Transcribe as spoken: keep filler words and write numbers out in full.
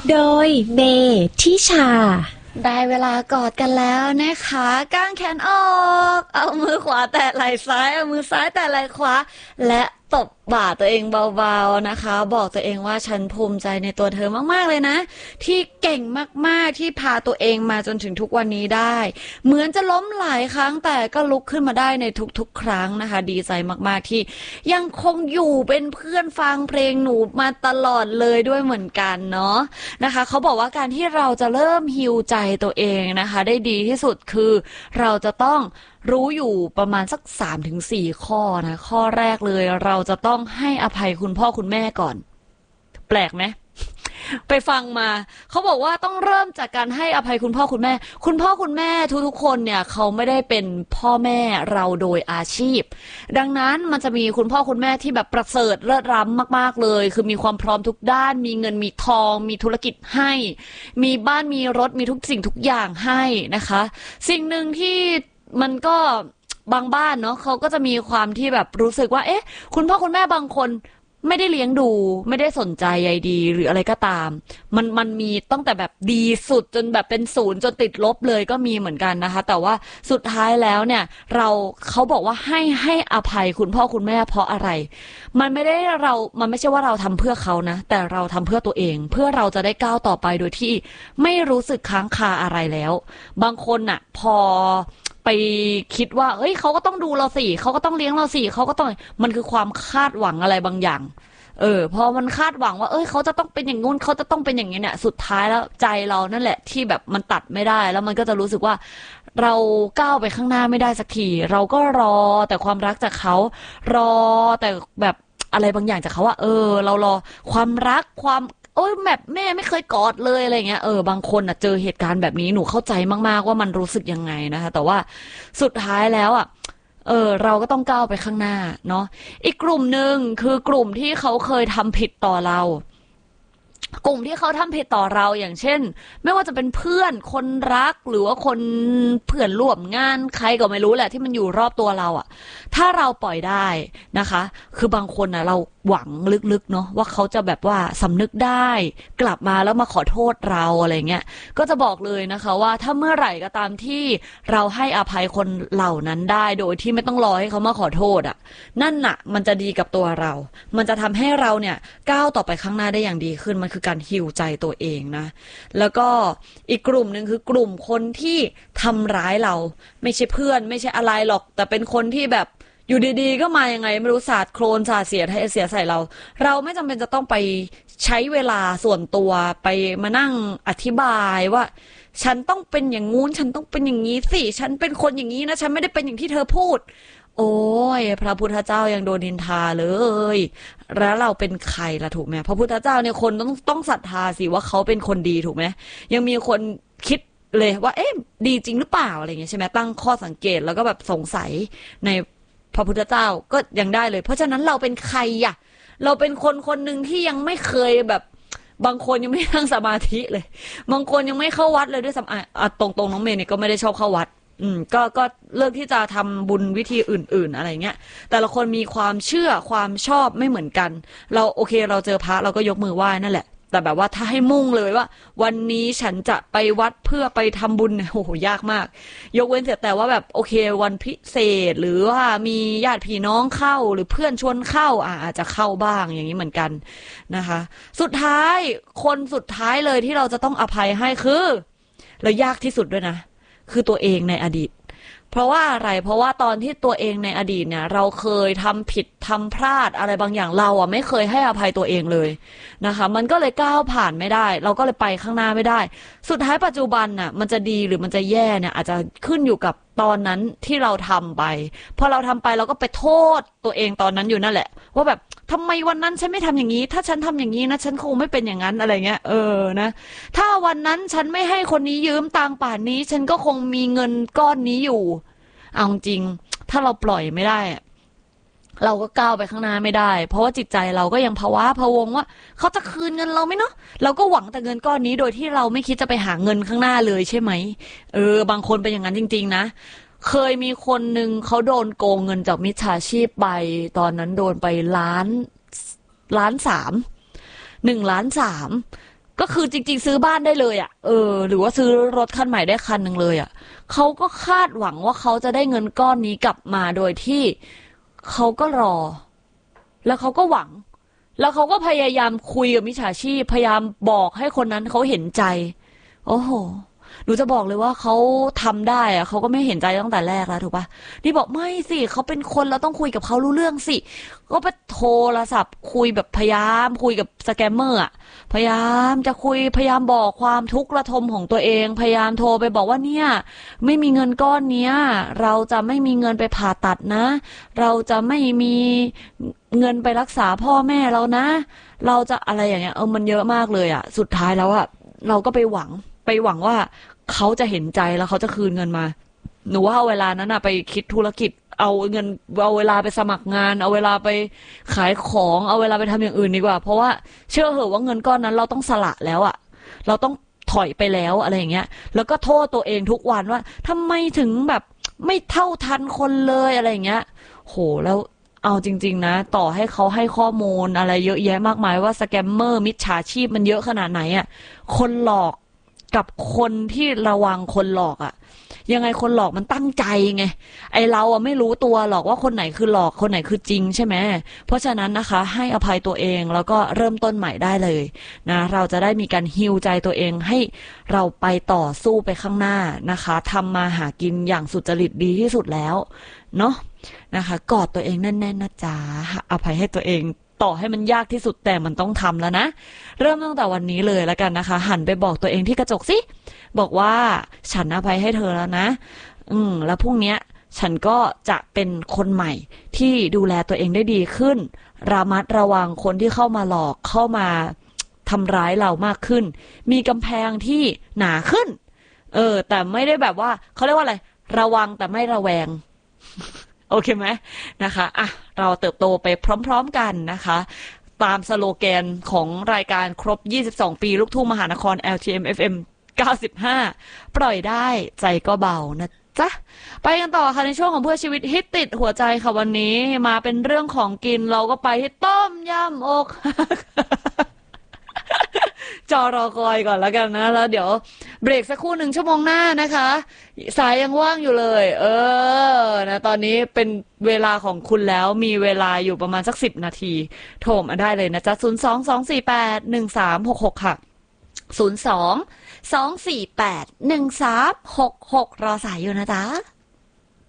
โดยเมทิชาได้เวลากอดกันแล้วนะคะกางแขนออกเอามือขวาแตะไหล่ซ้ายเอามือซ้ายแตะไหล่ขวาและตบบ่าตัวเองเบาๆนะคะบอกตัวเองว่าฉันภูมิใจในตัวเธอมากๆเลยนะที่เก่งมากๆที่พาตัวเองมาจนถึงทุกวันนี้ได้เหมือนจะล้มหลายครั้งแต่ก็ลุกขึ้นมาได้ในทุกๆครั้งนะคะดีใจมากๆที่ยังคงอยู่เป็นเพื่อนฟังเพลงหนูมาตลอดเลยด้วยเหมือนกันเนาะนะคะเขาบอกว่าการที่เราจะเริ่มฮีลใจตัวเองนะคะได้ดีที่สุดคือเราจะต้องรู้อยู่ประมาณสัก สามถึงสี่ ข้อนะข้อแรกเลยเราจะต้องให้อภัยคุณพ่อคุณแม่ก่อนแปลกไหมไปฟังมาเขาบอกว่าต้องเริ่มจากการให้อภัยคุณพ่อคุณแม่คุณพ่อคุณแม่ทุกๆคนเนี่ยเขาไม่ได้เป็นพ่อแม่เราโดยอาชีพดังนั้นมันจะมีคุณพ่อคุณแม่ที่แบบประเสริฐเลิศล้ำมากๆเลยคือมีความพร้อมทุกด้านมีเงินมีทองมีธุรกิจให้มีบ้านมีรถมีทุกสิ่งทุกอย่างให้นะคะสิ่งหนึ่งที่มันก็บางบ้านเนาะเขาก็จะมีความที่แบบรู้สึกว่าเอ๊ะคุณพ่อคุณแม่บางคนไม่ได้เลี้ยงดูไม่ได้สนใจใยดีหรืออะไรก็ตามมันมันมีตั้งแต่แบบดีสุดจนแบบเป็นศูนย์จนติดลบเลยก็มีเหมือนกันนะคะแต่ว่าสุดท้ายแล้วเนี่ยเราเขาบอกว่าให้ให้อภัยคุณพ่อคุณแม่เพราะอะไรมันไม่ได้เรามันไม่ใช่ว่าเราทำเพื่อเขานะแต่เราทำเพื่อตัวเองเพื่อเราจะได้ก้าวต่อไปโดยที่ไม่รู้สึกค้างคาอะไรแล้วบางคนน่ะพอไปคิดว่าเฮ้ยเขาก็ต้องดูเราสิเขาก็ต้องเลี้ยงเราสิเขาก็ต้องมันคือความคาดหวังอะไรบางอย่างเออพอมันคาดหวังว่าเอ้ยเขาจะต้องเป็นอย่างงู้นเขาจะต้องเป็นอย่างนี้เนี่ยสุดท้ายแล้วใจเรานั่นแหละที่แบบมันตัดไม่ได้แล้วมันก็จะรู้สึกว่าเราก้าวไปข้างหน้าไม่ได้สักทีเราก็รอแต่ความรักจากเขารอแต่แบบอะไรบางอย่างจากเขาว่าเออเรารอความรักความโอ้ยแบบแม่ไม่เคยกอดเลยอะไรเงี้ยเออบางคนอ่ะเจอเหตุการณ์แบบนี้หนูเข้าใจมากๆว่ามันรู้สึกยังไงนะคะแต่ว่าสุดท้ายแล้วอ่ะเออเราก็ต้องก้าวไปข้างหน้าเนาะอีกกลุ่มหนึ่งคือกลุ่มที่เขาเคยทำผิดต่อเรากลุ่มที่เขาทำผิดต่อเราอย่างเช่นไม่ว่าจะเป็นเพื่อนคนรักหรือว่าคนเพื่อนร่วมงานใครก็ไม่รู้แหละที่มันอยู่รอบตัวเราอ่ะถ้าเราปล่อยได้นะคะคือบางคนนะเราหวังลึกๆเนาะว่าเขาจะแบบว่าสำนึกได้กลับมาแล้วมาขอโทษเราอะไรเงี้ยก็จะบอกเลยนะคะว่าถ้าเมื่อไหร่ก็ตามที่เราให้อภัยคนเหล่านั้นได้โดยที่ไม่ต้องรอให้เขามาขอโทษอ่ะนั่นน่ะมันจะดีกับตัวเรามันจะทำให้เราเนี่ยก้าวต่อไปข้างหน้าได้อย่างดีขึ้นมันคือการฮีลใจตัวเองนะแล้วก็อีกกลุ่มหนึ่งคือกลุ่มคนที่ทำร้ายเราไม่ใช่เพื่อนไม่ใช่อะไรหรอกแต่เป็นคนที่แบบอยู่ดีๆก็มายังไงไม่รู้สาดโคลนสาดเสียให้เสียใส่เราเราไม่จำเป็นจะต้องไปใช้เวลาส่วนตัวไปมานั่งอธิบายว่าฉันต้องเป็นอย่างงู้นฉันต้องเป็นอย่างนี้สิฉันเป็นคนอย่างนี้นะฉันไม่ได้เป็นอย่างที่เธอพูดโอ้ยพระพุทธเจ้ายังโดนนินทาเลยแล้วเราเป็นใครล่ะถูกไหมพระพุทธเจ้าเนี่ยคนต้องต้องศรัทธาสิว่าเขาเป็นคนดีถูกไหมยังมีคนคิดเลยว่าเอ๊ะดีจริงหรือเปล่าอะไรเงี้ยใช่ไหมตั้งข้อสังเกตแล้วก็แบบสงสัยในพระพุทธเจ้าก็ยังได้เลยเพราะฉะนั้นเราเป็นใครอะเราเป็นคนคนหนึ่งที่ยังไม่เคยแบบบางคนยังไม่นั่งสมาธิเลยบางคนยังไม่เข้าวัดเลยด้วยซ้ำอ่ะตรงๆน้องเมย์เนี่ยก็ไม่ได้ชอบเข้าวัดอืมก็ก็เลือกที่จะทำบุญวิธีอื่นๆอะไรเงี้ยแต่ละคนมีความเชื่อความชอบไม่เหมือนกันเราโอเคเราเจอพระเราก็ยกมือไหว้นั่นแหละแต่แบบว่าถ้าให้มุ่งเลยว่าวันนี้ฉันจะไปวัดเพื่อไปทำบุญโอ้โหยากมากยกเว้นเสียแต่ว่าแบบโอเควันพิเศษหรือว่ามีญาติพี่น้องเข้าหรือเพื่อนชวนเข้าอ่าอาจจะเข้าบ้างอย่างนี้เหมือนกันนะคะสุดท้ายคนสุดท้ายเลยที่เราจะต้องอภัยให้คือและยากที่สุดด้วยนะคือตัวเองในอดีตเพราะว่าอะไรเพราะว่าตอนที่ตัวเองในอดีตเนี่ยเราเคยทำผิดทำพลาดอะไรบางอย่างเราอ่ะไม่เคยให้อภัยตัวเองเลยนะคะมันก็เลยก้าวผ่านไม่ได้เราก็เลยไปข้างหน้าไม่ได้สุดท้ายปัจจุบันน่ะมันจะดีหรือมันจะแย่เนี่ยอาจจะขึ้นอยู่กับตอนนั้นที่เราทำไปพอเราทำไปเราก็ไปโทษตัวเองตอนนั้นอยู่นั่นแหละว่าแบบทำไมวันนั้นฉันไม่ทำอย่างนี้ถ้าฉันทำอย่างนี้นะฉันคงไม่เป็นอย่างนั้นอะไรเงี้ยเออนะถ้าวันนั้นฉันไม่ให้คนนี้ยืมตังค์ป่านนี้ฉันก็คงมีเงินก้อนนี้อยู่เอาจริงถ้าเราปล่อยไม่ได้เราก็ก้าวไปข้างหน้าไม่ได้เพราะว่าจิตใจเราก็ยังภาวะพะวงว่าเขาจะคืนเงินเราไหมเนาะเราก็หวังแต่เงินก้อนนี้โดยที่เราไม่คิดจะไปหาเงินข้างหน้าเลยใช่ไหมเออบางคนเป็นอย่างนั้นจริงๆนะเคยมีคนหนึ่งเขาโดนโกงเงินจากมิจฉาชีพไปตอนนั้นโดนไปล้านล้านสามหนึ่งล้านสามก็คือจริงๆซื้อบ้านได้เลยอ่ะเออหรือว่าซื้อรถคันใหม่ได้คันหนึ่งเลยอ่ะเขาก็คาดหวังว่าเขาจะได้เงินก้อนนี้กลับมาโดยที่เขาก็รอแล้วเขาก็หวังแล้วเขาก็พยายามคุยกับมิจฉาชีพพยายามบอกให้คนนั้นเขาเห็นใจโอ้โหหนูจะบอกเลยว่าเขาทำได้อะเขาก็ไม่เห็นใจตั้งแต่แรกแล้วถูกปะนี่บอกไม่สิเขาเป็นคนเราต้องคุยกับเขารู้เรื่องสิก็ไปโทรศัพท์คุยแบบพยายามคุยกับสแกมเมอร์อะพยายามจะคุยพยายามบอกความทุกข์ระทมของตัวเองพยายามโทรไปบอกว่าเนี่ยไม่มีเงินก้อนเนี้ยเราจะไม่มีเงินไปผ่าตัดนะเราจะไม่มีเงินไปรักษาพ่อแม่เรานะเราจะอะไรอย่างเงี้ยเออมันเยอะมากเลยอะสุดท้ายแล้วอะเราก็ไปหวังไปหวังว่าเขาจะเห็นใจแล้วเขาจะคืนเงินมาหนูว่าเอาเวลานั้นนะไปคิดธุรกิจเอาเงินเอาเวลาไปสมัครงานเอาเวลาไปขายของเอาเวลาไปทำอย่างอื่นดีกว่าเพราะว่าเชื่อเหอะว่าเงินก้อนนั้นเราต้องสละแล้วอะเราต้องถอยไปแล้วอะไรอย่างเงี้ยแล้วก็โทษตัวเองทุกวันว่าทำไมถึงแบบไม่เท่าทันคนเลยอะไรอย่างเงี้ยโหแล้วเอาจริงๆนะต่อให้เขาให้ข้อมูลอะไรเยอะแยะมากมายว่าสแกมเมอร์มิจฉาชีพมันเยอะขนาดไหนอะคนหลอกกับคนที่ระวังคนหลอกอ่ะยังไงคนหลอกมันตั้งใจไงไอเราอ่ะไม่รู้ตัวหรอกว่าคนไหนคือหลอกคนไหนคือจริงใช่ไหมเพราะฉะนั้นนะคะให้อภัยตัวเองแล้วก็เริ่มต้นใหม่ได้เลยนะเราจะได้มีการฮีลใจตัวเองให้เราไปต่อสู้ไปข้างหน้านะคะทำมาหากินอย่างสุจริตดีที่สุดแล้วเนาะนะคะกอดตัวเองแน่นๆนะจ๊ะอภัยให้ตัวเองต่อให้มันยากที่สุดแต่มันต้องทำแล้วนะเริ่มตั้งแต่วันนี้เลยแล้วกันนะคะหันไปบอกตัวเองที่กระจกสิบอกว่าฉันอภัยให้เธอแล้วนะอืมแล้วพรุ่งนี้ฉันก็จะเป็นคนใหม่ที่ดูแลตัวเองได้ดีขึ้นระมัดระวังคนที่เข้ามาหลอกเข้ามาทำร้ายเรามากขึ้นมีกำแพงที่หนาขึ้นเออแต่ไม่ได้แบบว่าเขาเรียกว่าอะไรระวังแต่ไม่ระแวงโอเคไหมนะคะอ่ะเราเติบโตไปพร้อมๆกันนะคะตามสโลแกนของรายการครบยี่สิบสองปีลูกทุ่งมหานคร แอล ที เอ็ม เอฟ เอ็ม เก้าสิบห้าปล่อยได้ใจก็เบานะจ๊ะไปกันต่อค่ะในช่วงของเพื่อชีวิตฮิตติดหัวใจค่ะวันนี้มาเป็นเรื่องของกินเราก็ไปที่ต้มยำอกจอรอคอยก่อนแล้วกันนะแล้วเดี๋ยวเบรกสักครู่หนึ่งชั่วโมงหน้านะคะสายยังว่างอยู่เลยเออนะตอนนี้เป็นเวลาของคุณแล้วมีเวลาอยู่ประมาณสักสิบนาทีโทรมาได้เลยนะจ๊ะศูนย์ สอง สอง สี่ แปด หนึ่ง สาม หก หกค่ะศูนย์ สอง สอง สี่ แปด หนึ่ง สาม หก หกรอสายอยู่นะจ๊ะ